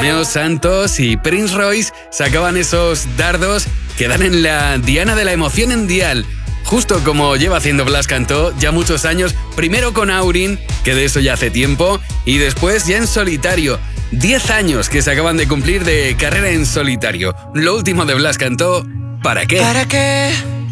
Romeo Santos y Prince Royce sacaban esos dardos que dan en la diana de la emoción en dial. Justo como lleva haciendo Blas Cantó ya muchos años, primero con Aurin, que de eso ya hace tiempo, y después ya en solitario. 10 años que se acaban de cumplir de carrera en solitario. Lo último de Blas Cantó, ¿para qué? ¿Para qué?